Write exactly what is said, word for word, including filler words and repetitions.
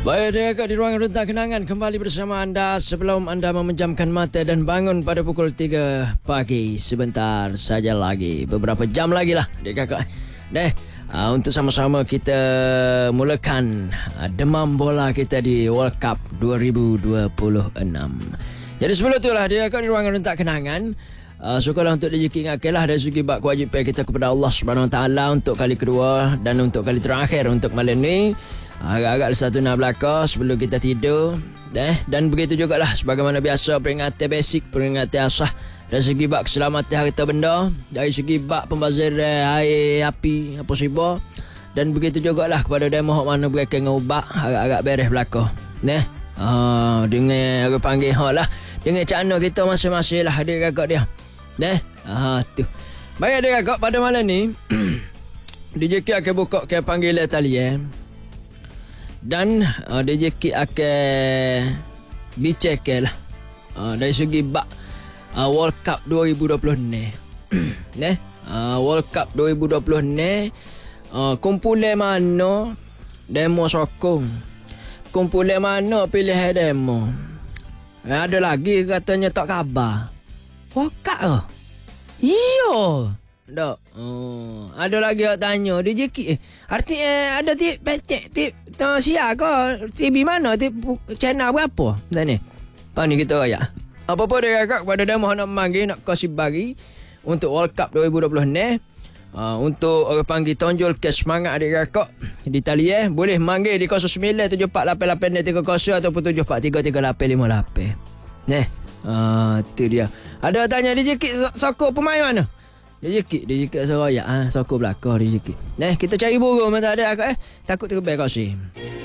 Baik, dia di ruang rentak kenangan kembali bersama anda sebelum anda memejamkan mata dan bangun pada pukul tiga pagi. Sebentar saja lagi, beberapa jam lagi lah dia kakak. Deh, uh, untuk sama-sama kita mulakan uh, demam bola kita di World Cup dua ribu dua puluh enam. Jadi sebelum itulah dia kakak di ruang rentak kenangan. Uh, Syukurlah untuk rezeki ingatkanlah dari segi bak kewajipan kita kepada Allah Subhanahu Wa Taala untuk kali kedua dan untuk kali terakhir untuk malam ni. Agak-agak satu nak belakang sebelum kita tidur. Eh? Dan begitu jugalah sebagaimana biasa peringatan basic, peringatan asas. Dari segi bak keselamatan harta benda, dari segi bak pembaziran air, api, apa siapa. Dan begitu jugalah kepada demo hak mana berkaitan dengan ubat, agak-agak beres belakang. Neh. Ah, dengan orang panggil hak lah. Dengan cakna kita masing-masing lah adik kakak dia. Neh. Ah, tu. Baik adik kakak pada malam ni D J K akan buka ke panggilan talian. Dan uh, D J K akan bincang lah uh, dari segi bak uh, World Cup dua ribu dua puluh ni. Neh, uh, World Cup dua ribu dua puluh ni uh, kumpulan mana demo sokong. Kumpulan mana pilihan demo. Ada lagi katanya tak khabar. World Cup oh. Iyo. Tak. Oh, ada lagi yang tanya D J K eh, arti eh, ada tip pecek tip tang sia ke T V mana tip channel berapa dan ni. Pak ni kita raya. Apa-apa dia kakak pada demo nak manggil nak kasih bagi untuk World Cup dua ribu dua puluh ni. Uh, untuk orang panggil tonjol ke semangat adik kakak di tali eh boleh manggil di kosong sembilan tujuh empat lapan lapan tiga kosong ataupun tujuh empat tiga tiga lapan lima lapan. Neh. Ah, uh, tu dia. Ada tanya D J K sokong pemain mana? D J K, D J K Seraya ah, sokong belakang D J K. Nah, kita cari burung mana ada akak eh. Takut terbang kau sih.